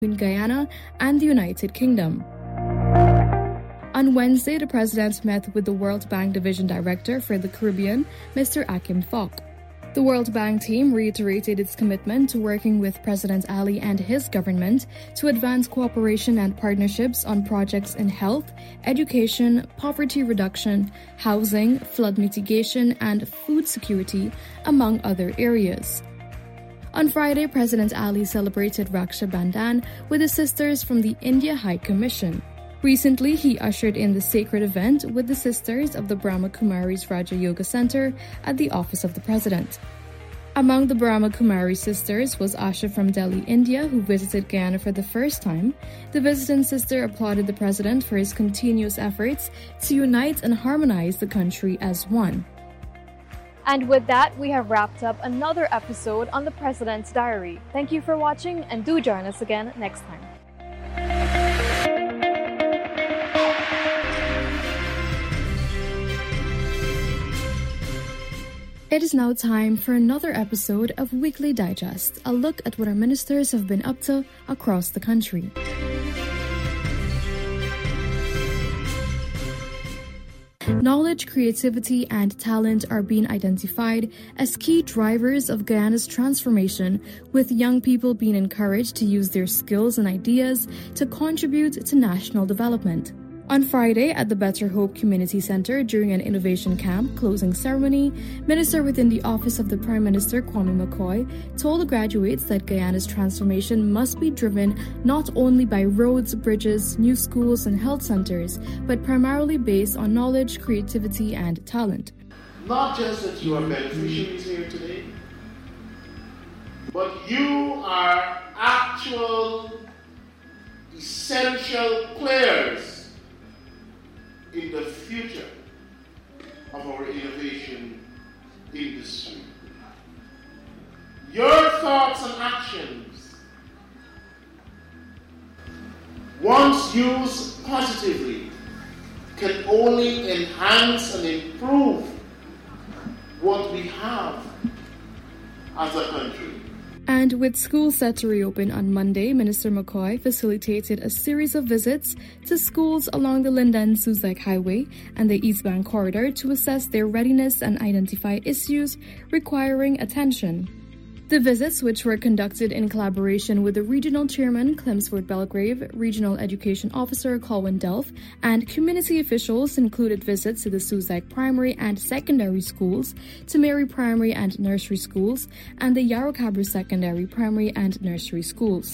between Guyana and the United Kingdom. On Wednesday, the president met with the World Bank Division Director for the Caribbean, Mr. Akim Fok. The World Bank team reiterated its commitment to working with President Ali and his government to advance cooperation and partnerships on projects in health, education, poverty reduction, housing, flood mitigation, and food security, among other areas. On Friday, President Ali celebrated Raksha Bandhan with his sisters from the India High Commission. Recently, he ushered in the sacred event with the sisters of the Brahma Kumaris Raja Yoga Center at the office of the president. Among the Brahma Kumari sisters was Asha from Delhi, India, who visited Guyana for the first time. The visiting sister applauded the president for his continuous efforts to unite and harmonize the country as one. And with that, we have wrapped up another episode on the President's Diary. Thank you for watching, and do join us again next time. It is now time for another episode of Weekly Digest, a look at what our ministers have been up to across the country. Knowledge, creativity, and talent are being identified as key drivers of Guyana's transformation, with young people being encouraged to use their skills and ideas to contribute to national development. On Friday, at the Better Hope Community Center during an innovation camp closing ceremony, Minister within the Office of the Prime Minister Kwame McCoy told the graduates that Guyana's transformation must be driven not only by roads, bridges, new schools, and health centers, but primarily based on knowledge, creativity, and talent. Not just that you are beneficiaries here today, but you are actual essential players in the future of our innovation industry. Your thoughts and actions, once used positively, can only enhance and improve what we have as a country. And with schools set to reopen on Monday, Minister McCoy facilitated a series of visits to schools along the Linden-Suzac Highway and the East Bank Corridor to assess their readiness and identify issues requiring attention. The visits, which were conducted in collaboration with the Regional Chairman Clemsford Belgrave, Regional Education Officer Colwyn Delph, and community officials, included visits to the Suzac Primary and Secondary Schools, to Mary Primary and Nursery Schools, and the Yarrowcabra Secondary Primary and Nursery Schools.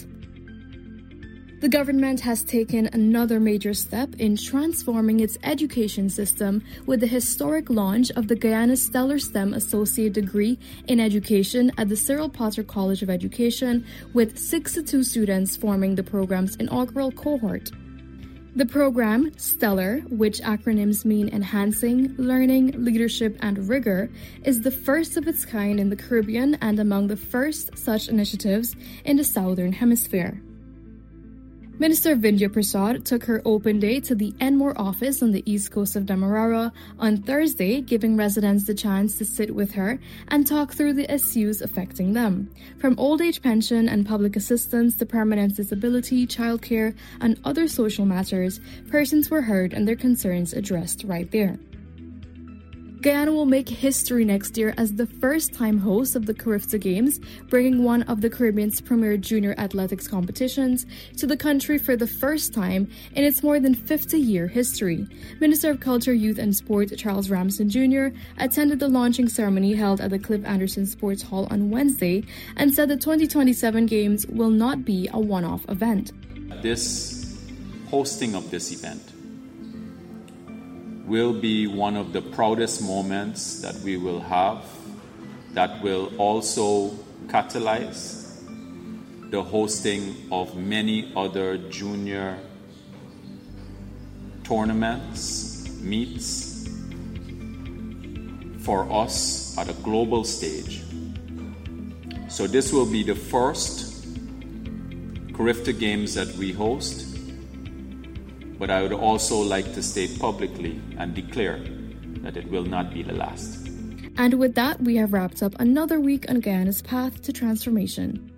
The government has taken another major step in transforming its education system with the historic launch of the Guyana Stellar STEM Associate Degree in Education at the Cyril Potter College of Education, with 62 students forming the program's inaugural cohort. The program, Stellar, which acronyms mean Enhancing, Learning, Leadership, and Rigor, is the first of its kind in the Caribbean and among the first such initiatives in the Southern Hemisphere. Minister Vindhya Prasad took her open day to the Enmore office on the east coast of Demerara on Thursday, giving residents the chance to sit with her and talk through the issues affecting them. From old age pension and public assistance to permanent disability, childcare, and other social matters, persons were heard and their concerns addressed right there. Guyana will make history next year as the first-time host of the Carifta Games, bringing one of the Caribbean's premier junior athletics competitions to the country for the first time in its more than 50-year history. Minister of Culture, Youth and Sport Charles Ramsden Jr. attended the launching ceremony held at the Cliff Anderson Sports Hall on Wednesday and said the 2027 Games will not be a one-off event. This hosting of this event will be one of the proudest moments that we will have, that will also catalyze the hosting of many other junior tournaments, meets for us at a global stage. So this will be the first Carifta Games that we host. But I would also like to state publicly and declare that it will not be the last. And with that, we have wrapped up another week on Guyana's path to transformation.